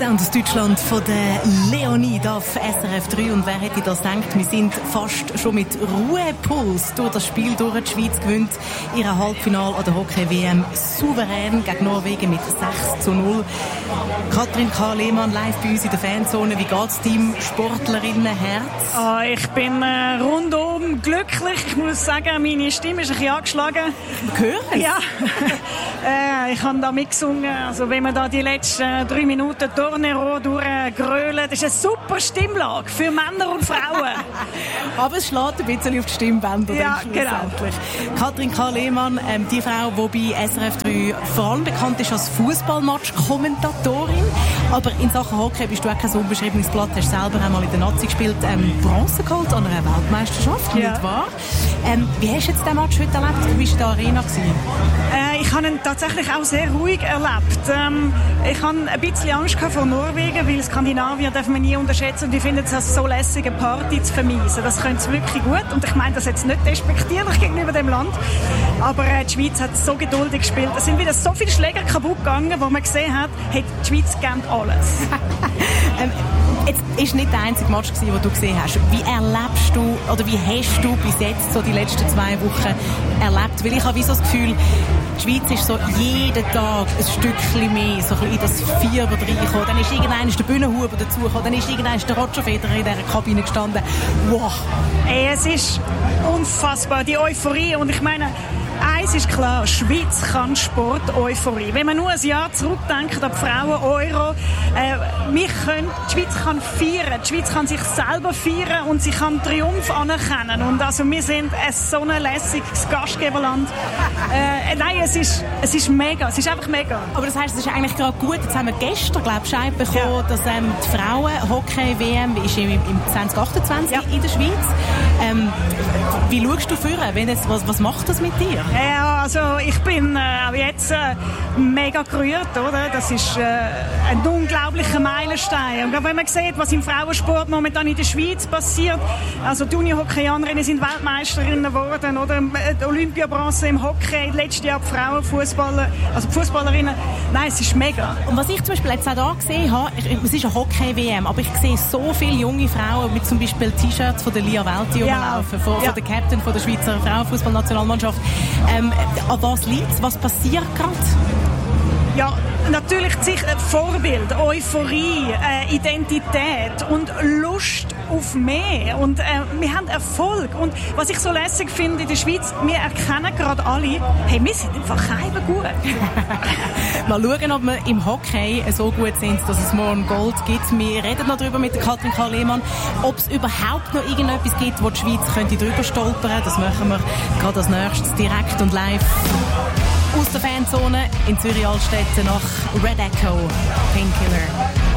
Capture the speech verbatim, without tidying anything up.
Sound aus Deutschland von der Leonie auf S R F drei. Und wer hätte das gedacht? Wir sind fast schon mit Ruhepuls durch das Spiel durch. Die Schweiz gewinnt ihr Halbfinale an der Hockey-W M souverän gegen Norwegen mit sechs zu null. Katrin K. Lehmann live bei uns in der Fanzone. Wie geht es deinem Sportlerinnenherz? Oh, ich bin äh, rundum glücklich. Ich muss sagen, meine Stimme ist ein bisschen angeschlagen. Hören? Ja. äh, ich habe da mitgesungen. Also wenn man da die letzten drei Minuten Tornero durchgrölen, das ist eine super Stimmlage für Männer und Frauen. Aber es schlägt ein bisschen auf die Stimmbänder. Ja, genau. Katrin K. Lehmann, ähm, die Frau, die bei S R F drei vor allem bekannt ist als Fußballmatch-Kommentatorin. Aber in Sachen Hockey bist du auch kein unbeschriebenes Blatt. Du hast selber einmal in der Nazi gespielt, ähm, Bronze geholt an einer Weltmeisterschaft, ja. Nicht wahr? Ähm, wie hast du jetzt den Match heute erlebt? Du warst in der Arena. Äh, ich habe ihn tatsächlich auch sehr ruhig erlebt. Ähm, ich hatte ein bisschen Angst vor Norwegen, weil Skandinavier darf man nie unterschätzen und ich finde es als so lässige Party zu vermiesen. Das können sie wirklich gut und ich meine das jetzt nicht despektierlich gegenüber dem Land, aber äh, die Schweiz hat so geduldig gespielt. Es sind wieder so viele Schläger kaputt gegangen, wo man gesehen hat, hey, die Schweiz kennt alles. ähm, jetzt ist nicht der einzige Match gewesen, den du gesehen hast. Wie erlebst du oder wie hast du bis jetzt so die letzten zwei Wochen erlebt? Weil ich habe wie so das Gefühl, die Schweiz ist so jeden Tag ein Stückchen mehr so ein bisschen in das Fieber reingekommen. Dann ist irgendwann der Bühnenhuber dazugekommen, dann ist irgendwann der Roger Federer in dieser Kabine gestanden. Wow! Ey, es ist unfassbar, die Euphorie. Und ich meine, eins ist klar, Schweiz kann Sport-Euphorie. Wenn man nur ein Jahr zurückdenkt an die Frauen-Euro, äh, wir können, die Schweiz kann feiern, die Schweiz kann sich selber feiern und sie kann Triumph anerkennen. Und also wir sind ein so ein lässiges Gastgeberland. Äh, nein, es ist, es ist mega, es ist einfach mega. Aber das heisst, es ist eigentlich gerade gut, jetzt haben wir gestern, glaube ich, Bescheid bekommen, ja. dass ähm, die Frauen-Hockey-W M ist im, im zwanzig achtundzwanzig ja. in der Schweiz. Ähm, wie schaust du vorher? Wenn jetzt, was, was macht das mit dir? Ja, also ich bin äh, jetzt äh, mega gerührt, oder? Das ist äh, ein unglaublicher Meilenstein. Und wenn man sieht, was im Frauensport momentan in der Schweiz passiert, also die Junior-Hockeyanerinnen sind Weltmeisterinnen geworden, oder? Die Olympiabronze im Hockey, letztes Jahr die Frauenfußballer, also die Fußballerinnen. Nein, es ist mega. Und was ich zum Beispiel jetzt auch da gesehen habe, ich, es ist eine Hockey-W M, aber ich sehe so viele junge Frauen mit zum Beispiel T-Shirts von der Lia Welti ja. rumlaufen, von, ja. von der Captain von der Schweizer Frauenfußballnationalmannschaft. Ähm, an was liegt? Was passiert gerade? Ja, natürlich sicher Vorbild, Euphorie, äh, Identität und Lust auf mehr. Und äh, wir haben Erfolg. Und was ich so lässig finde in der Schweiz, wir erkennen gerade alle, hey, wir sind einfach keinem gut. Mal schauen, ob wir im Hockey so gut sind, dass es morgen Gold gibt. Wir reden noch darüber mit der Katrin K. Lehmann, ob es überhaupt noch irgendetwas gibt, wo die Schweiz könnte drüber stolpern. Das machen wir gerade als nächstes direkt und live aus der Fanzone in Zürich-Altstetten nach Red Echo, Painkiller.